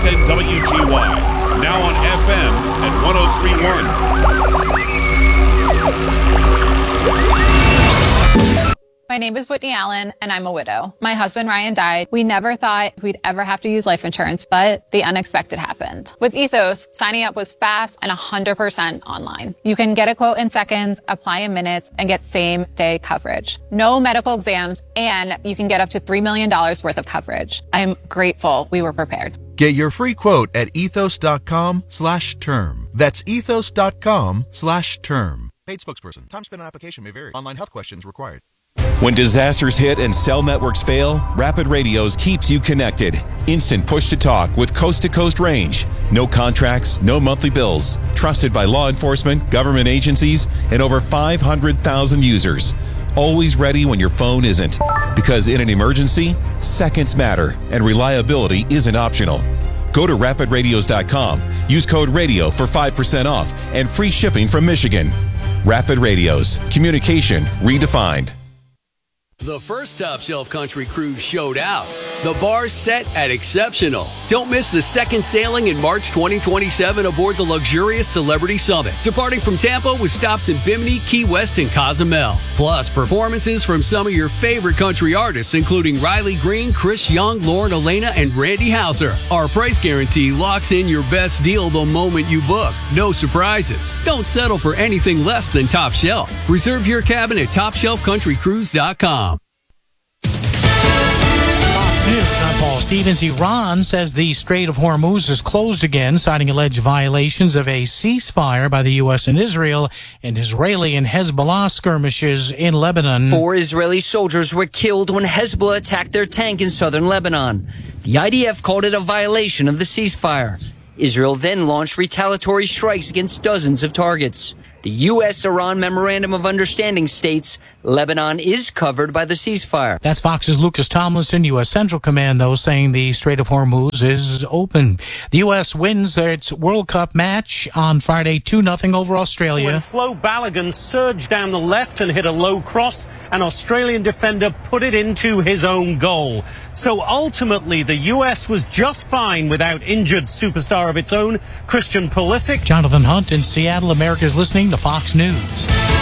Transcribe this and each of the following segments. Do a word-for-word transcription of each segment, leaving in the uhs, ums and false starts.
ten W G Y, now on F M at one oh three point one. My name is Whitney Allen, and I'm a widow. My husband, Ryan, died. We never thought we'd ever have to use life insurance, but the unexpected happened. With Ethos, signing up was fast and one hundred percent online. You can get a quote in seconds, apply in minutes, and get same-day coverage. No medical exams, and you can get up to three million dollars worth of coverage. I'm grateful we were prepared. Get your free quote at ethos.com slash term. That's ethos.com slash term. Paid spokesperson. Time spent on application may vary. Online health questions required. When disasters hit and cell networks fail, Rapid Radios keeps you connected. Instant push-to-talk with coast-to-coast range. No contracts, no monthly bills. Trusted by law enforcement, government agencies, and over five hundred thousand users. Always ready when your phone isn't. Because in an emergency, seconds matter, and reliability isn't optional. Go to rapid radios dot com. Use code RADIO for five percent off and free shipping from Michigan. Rapid Radios. Communication redefined. The first Top Shelf Country Cruise showed out. The bar's set at exceptional. Don't miss the second sailing in March twenty twenty-seven aboard the luxurious Celebrity Summit, departing from Tampa with stops in Bimini, Key West, and Cozumel. Plus, performances from some of your favorite country artists, including Riley Green, Chris Young, Lauren Elena, and Randy Houser. Our price guarantee locks in your best deal the moment you book. No surprises. Don't settle for anything less than Top Shelf. Reserve your cabin at top shelf country cruise dot com. News. I'm Paul Stevens. Iran says the Strait of Hormuz is closed again, citing alleged violations of a ceasefire by the U S and Israel and Israeli and Hezbollah skirmishes in Lebanon. Four Israeli soldiers were killed when Hezbollah attacked their tank in southern Lebanon. The I D F called it a violation of the ceasefire. Israel then launched retaliatory strikes against dozens of targets. The U S-Iran Memorandum of Understanding states Lebanon is covered by the ceasefire. That's Fox's Lucas Tomlinson. U S Central Command, though, saying the Strait of Hormuz is open. The U S wins its World Cup match on Friday, two nothing over Australia. When Flo Balogun surged down the left and hit a low cross, an Australian defender put it into his own goal. So ultimately, the U S was just fine without injured superstar of its own, Christian Pulisic. Jonathan Hunt in Seattle. America's listening to Fox News.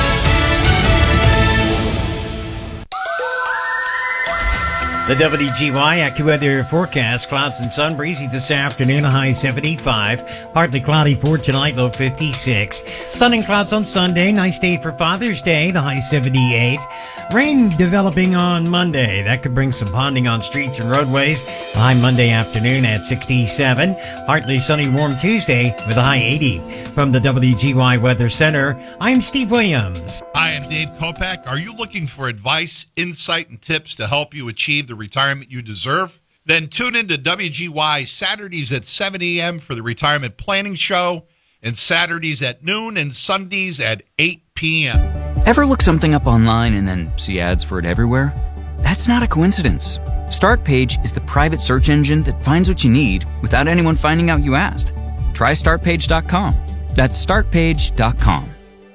The W G Y AccuWeather forecast: clouds and sun, breezy this afternoon, a high seventy-five. Partly cloudy for tonight, low fifty-six. Sun and clouds on Sunday, nice day for Father's Day, the high seventy-eight. Rain developing on Monday. That could bring some ponding on streets and roadways. The high Monday afternoon at sixty-seven. Partly sunny, warm Tuesday with a high eighty. From the W G Y Weather Center, I'm Steve Williams. Hi, I'm Dave Kopak. Are you looking for advice, insight, and tips to help you achieve the retirement you deserve? Then tune in to W G Y Saturdays at seven a.m. for the Retirement Planning Show, and Saturdays at noon and Sundays at eight p.m. Ever look something up online and then see ads for it everywhere? That's not a coincidence. StartPage is the private search engine that finds what you need without anyone finding out you asked. Try start page dot com. That's start page dot com.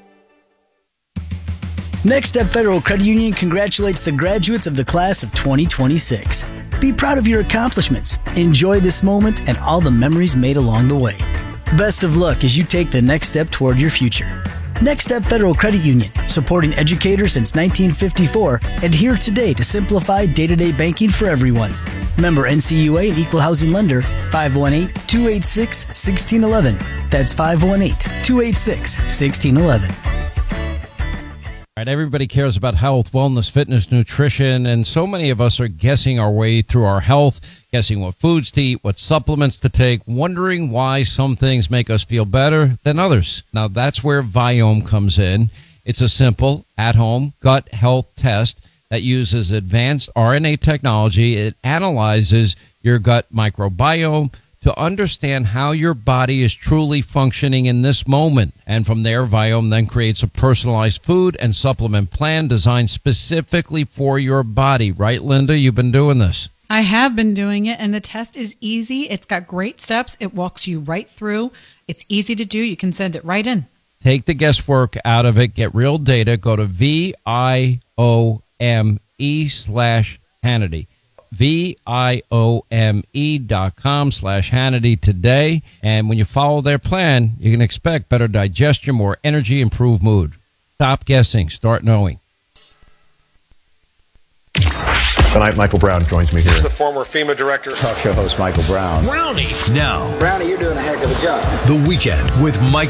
Next Step Federal Credit Union congratulates the graduates of the class of twenty twenty-six. Be proud of your accomplishments. Enjoy this moment and all the memories made along the way. Best of luck as you take the next step toward your future. Next Step Federal Credit Union, supporting educators since nineteen fifty-four, and here today to simplify day-to-day banking for everyone. Member N C U A and Equal Housing Lender, five one eight, two eight six, one six one one. That's five one eight, two eight six, one six one one. Right, everybody cares about health, wellness, fitness, nutrition, and so many of us are guessing our way through our health, guessing what foods to eat, what supplements to take, wondering why some things make us feel better than others. Now, that's where Viome comes in. It's a simple, at-home gut health test that uses advanced R N A technology. It analyzes your gut microbiome to understand how your body is truly functioning in this moment. And from there, Viome then creates a personalized food and supplement plan designed specifically for your body. Right, Linda? You've been doing this. I have been doing it, and the test is easy. It's got great steps. It walks you right through. It's easy to do. You can send it right in. Take the guesswork out of it. Get real data. Go to V I O M E slash Hannity. V I O M E dot com slash Hannity today. And when you follow their plan, you can expect better digestion, more energy, improved mood. Stop guessing. Start knowing. Tonight, Michael Brown joins me here. He's the former FEMA director. Talk show host Michael Brown. Brownie. Now. Brownie, you're doing a heck of a job. The Weekend with Michael